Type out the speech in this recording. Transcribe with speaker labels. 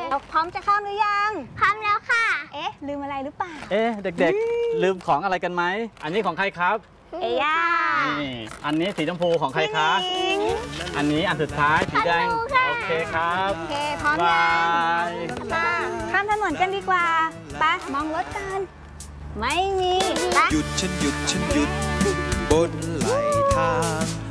Speaker 1: พร้อมจะข้ามหรือยัง
Speaker 2: พร้อมแล้วค่ะ
Speaker 1: เอ๊ะลืมอะไรหรือเปล่า
Speaker 3: เด็กๆลืมของอะไรกันไหมอันนี้ของใครครับ
Speaker 1: เอย่า
Speaker 3: นี่อันนี้สีชมพูของใครครับอันนี้อันสุดท้ายสีแดงโอเคครับ
Speaker 1: โอเคพร้อมยังข้ามถนนกันดีกว่าไปมองรถกันไม่มี
Speaker 4: หยุดฉันหยุดบนไหลทาง